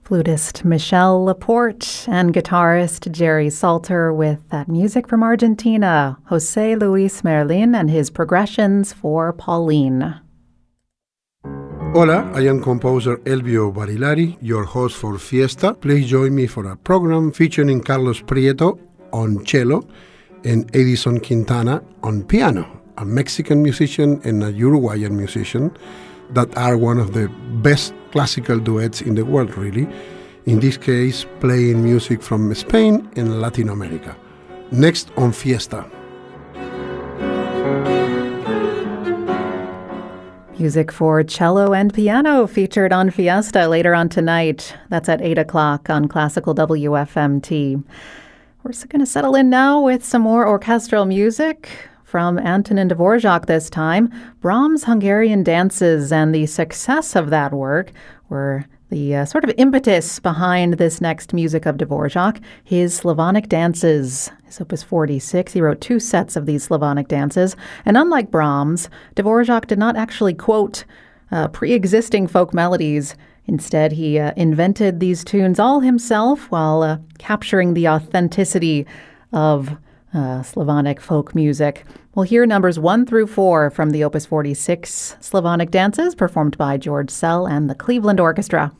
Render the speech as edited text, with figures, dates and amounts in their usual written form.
Flutist Michelle Laporte and guitarist Jerry Salter with that music from Argentina, Jose Luis Merlin and his progressions for Pauline. Hola, I am composer Elvio Barilari, your host for Fiesta. Please join me for a program featuring Carlos Prieto on cello and Edison Quintana on piano, a Mexican musician and a Uruguayan musician that are one of the best classical duets in the world, really. In this case, playing music from Spain and Latin America. Next on Fiesta. Music for cello and piano featured on Fiesta later on tonight. That's at 8 o'clock on Classical WFMT. We're going to settle in now with some more orchestral music from Antonin Dvorak this time. Brahms' Hungarian Dances and the success of that work were the sort of impetus behind this next music of Dvorak, his Slavonic Dances. His Opus 46, he wrote 2 sets of these Slavonic dances. And unlike Brahms, Dvorak did not actually quote pre-existing folk melodies. Instead, he invented these tunes all himself while capturing the authenticity of Slavonic folk music. We'll hear numbers 1 through 4 from the Opus 46 Slavonic Dances performed by George Szell and the Cleveland Orchestra.